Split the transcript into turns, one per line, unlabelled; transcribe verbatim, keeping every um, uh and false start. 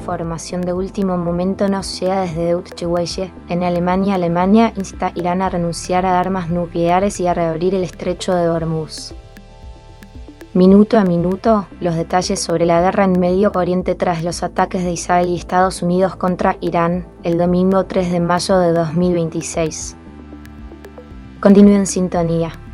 información de último momento nos llega desde Deutsche Welle. En Alemania, Alemania insta a Irán a renunciar a armas nucleares y a reabrir el estrecho de Hormuz. Minuto a minuto, los detalles sobre la guerra en Medio Oriente tras los ataques de Israel y Estados Unidos contra Irán el domingo tres de mayo de dos mil veintiséis. Continúe en sintonía.